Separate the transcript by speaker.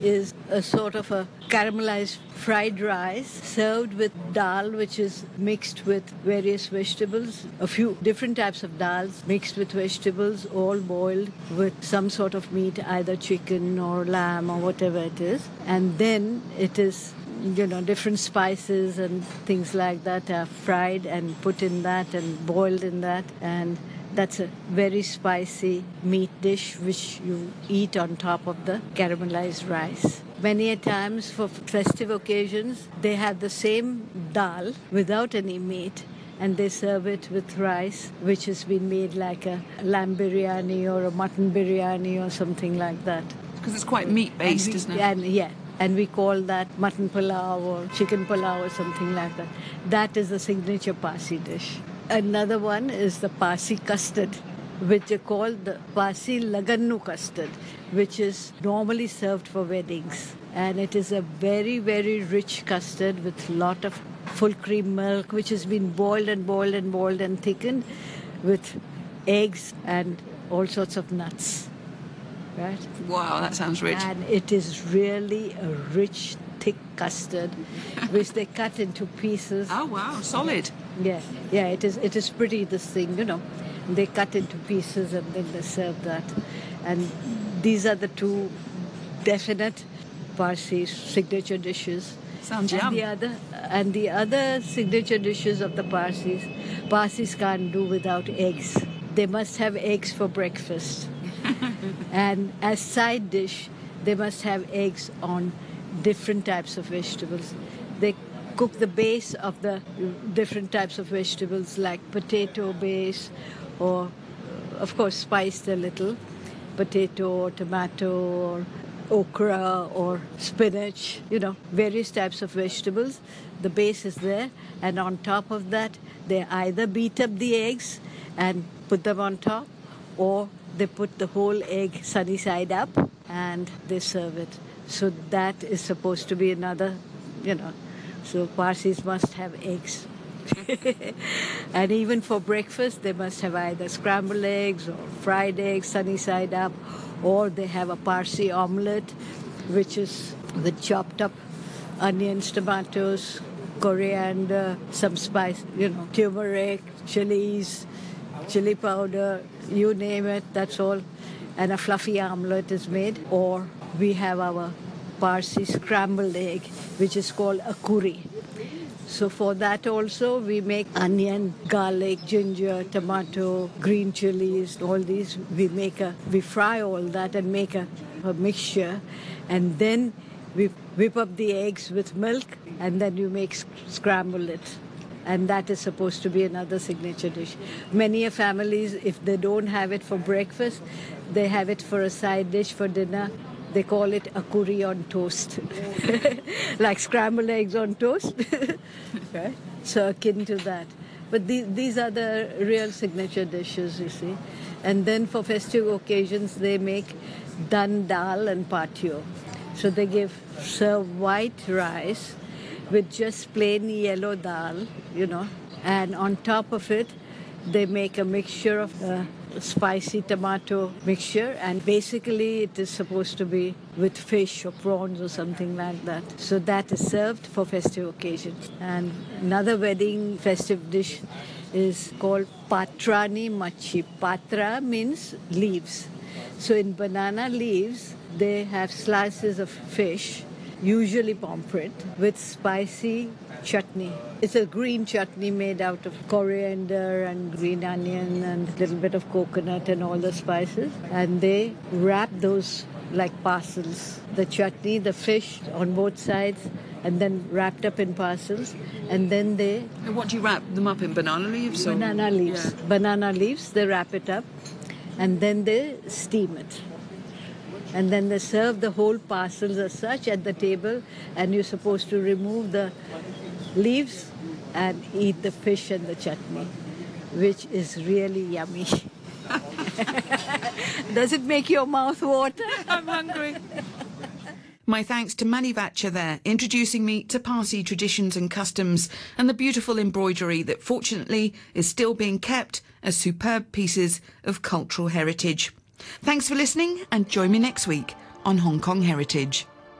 Speaker 1: is a sort of a caramelized fried rice served with dal, which is mixed with various vegetables, a few different types of dals mixed with vegetables, all boiled with some sort of meat, either chicken or lamb or whatever it is. And then it is, different spices and things like that are fried and put in that and boiled in that. And that's a very spicy meat dish which you eat on top of the caramelized rice. Many a times for festive occasions, they have the same dal without any meat, and they serve it with rice, which has been made like a lamb biryani or a mutton biryani or something like that.
Speaker 2: Because it's quite meat-based, isn't it?
Speaker 1: And we call that mutton pulao or chicken pulao or something like that. That is the signature Parsi dish. Another one is the Parsi custard, which they call the Parsi lagannu custard, which is normally served for weddings. And it is a very, very rich custard with a lot of full cream milk, which has been boiled and boiled and boiled and thickened with eggs and all sorts of nuts. Right?
Speaker 2: Wow, that sounds rich.
Speaker 1: And it is really a rich, thick custard, which they cut into pieces.
Speaker 2: Oh, wow, solid.
Speaker 1: Yeah, it is pretty, this thing, They cut into pieces and then they serve that. And these are the two definite Parsi signature dishes.
Speaker 2: Sounds yum.
Speaker 1: And the other signature dishes of the Parsis can't do without eggs. They must have eggs for breakfast. And as side dish, they must have eggs on different types of vegetables. They cook the base of the different types of vegetables like potato base or, of course, spiced a little, potato or tomato or okra or spinach, various types of vegetables. The base is there, and on top of that, they either beat up the eggs and put them on top, or they put the whole egg sunny side up and they serve it. So that is supposed to be another, so Parsis must have eggs. And even for breakfast, they must have either scrambled eggs or fried eggs sunny side up, or they have a Parsi omelette, which is with chopped up onions, tomatoes, coriander, some spice, turmeric, chilies, chili powder, you name it, that's all. And a fluffy omelette is made. Or we have our Parsi scrambled egg, which is called a curry. So for that also, we make onion, garlic, ginger, tomato, green chilies, all these. We fry all that and make a mixture. And then we whip up the eggs with milk, and then you scramble it. And that is supposed to be another signature dish. Many families, if they don't have it for breakfast, they have it for a side dish for dinner. They call it a curry on toast, like scrambled eggs on toast. Right? So akin to that. But these are the real signature dishes, you see. And then for festive occasions, they make dan dal and patio. So they serve white rice with just plain yellow dal, and on top of it, they make a mixture of spicy tomato mixture, and basically it is supposed to be with fish or prawns or something like that. So that is served for festive occasions. And another wedding festive dish is called patrani machi. Patra means leaves. So in banana leaves, they have slices of fish, usually pomfret, with spicy chutney. It's a green chutney made out of coriander and green onion and a little bit of coconut and all the spices. And they wrap those like parcels. The chutney, the fish on both sides, and then wrapped up in parcels. And then
Speaker 2: And what do you wrap them up in? Banana leaves?
Speaker 1: Banana leaves. Yeah. Banana leaves, they wrap it up. And then they steam it. And then they serve the whole parcels as such at the table, and you're supposed to remove the leaves and eat the fish and the chutney, which is really yummy. Does it make your mouth water?
Speaker 2: I'm hungry. My thanks to Mani Vacha there, introducing me to Parsi traditions and customs and the beautiful embroidery that fortunately is still being kept as superb pieces of cultural heritage. Thanks for listening, and join me next week on Hong Kong Heritage.